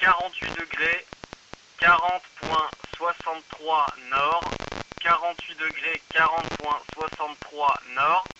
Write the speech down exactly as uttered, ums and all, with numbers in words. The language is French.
quarante-huit degrés, quarante virgule soixante-trois nord, quarante-huit degrés, quarante virgule soixante-trois nord.